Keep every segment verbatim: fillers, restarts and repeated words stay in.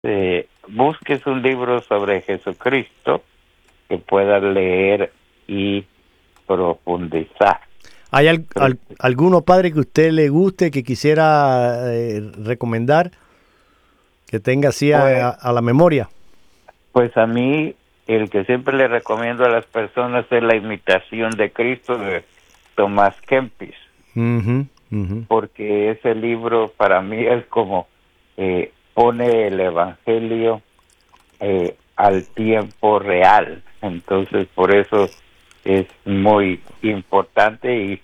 eh, busques un libro sobre Jesucristo que puedas leer y profundizar. ¿Hay al, al, alguno, padre, que a usted le guste, que quisiera eh, recomendar, que tenga así a, Pues, a, a la memoria? Pues a mí, el que siempre le recomiendo a las personas es La imitación de Cristo de Thomas Kempis. Uh-huh, uh-huh. Porque ese libro para mí es como eh, pone el Evangelio eh, al tiempo real. Entonces, por eso es muy importante y,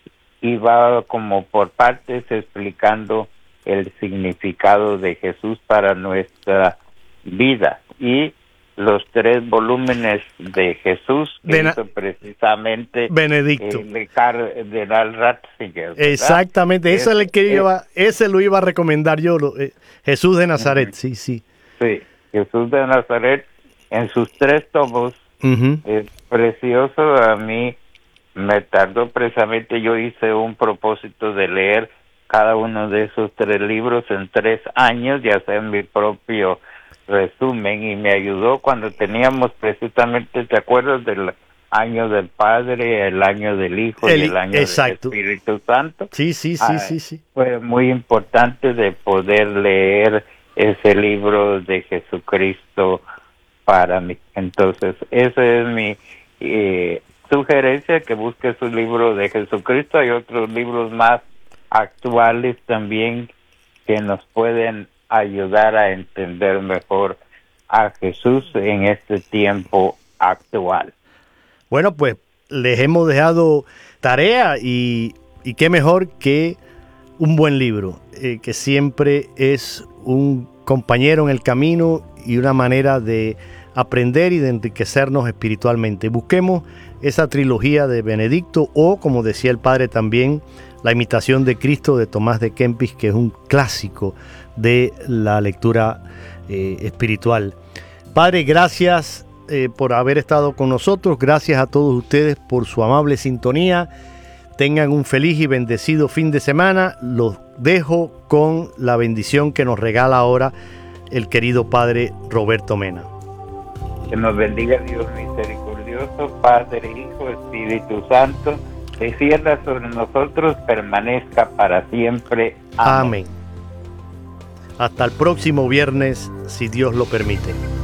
y va como por partes explicando el significado de Jesús para nuestra vida. Y los tres volúmenes de Jesús que de na- hizo precisamente Benedicto. el cardenal Ratzinger, ¿verdad? Exactamente, eso es el que es, iba, ese lo iba a recomendar yo, lo, eh, Jesús de Nazaret, uh-huh. sí, sí. Sí, Jesús de Nazaret en sus tres tomos, uh-huh. es precioso. A mí me tardó precisamente, yo hice un propósito de leer cada uno de esos tres libros en tres años y hacer mi propio resumen, y me ayudó cuando teníamos precisamente, ¿te acuerdas del año del Padre, el año del Hijo el, y el año exacto. del Espíritu Santo? Sí, sí, sí, ah, sí, sí. Fue muy importante de poder leer ese libro de Jesucristo para mí. Entonces, esa es mi eh, sugerencia, que busques un libro de Jesucristo. Hay otros libros más actuales también que nos pueden ayudar a entender mejor a Jesús en este tiempo actual. Bueno, pues les hemos dejado tarea y, y qué mejor que un buen libro, eh, que siempre es un compañero en el camino y una manera de aprender y de enriquecernos espiritualmente. Busquemos esa trilogía de Benedicto, o como decía el padre también, La imitación de Cristo de Tomás de Kempis, que es un clásico de la lectura eh, espiritual. Padre, gracias eh, por haber estado con nosotros, gracias a todos ustedes por su amable sintonía. Tengan un feliz y bendecido fin de semana. Los dejo con la bendición que nos regala ahora el querido Padre Roberto Mena. Que nos bendiga Dios misericordioso, Padre, Hijo, Espíritu Santo, descienda sobre nosotros, permanezca para siempre. Amén. Amén. Hasta el próximo viernes, si Dios lo permite.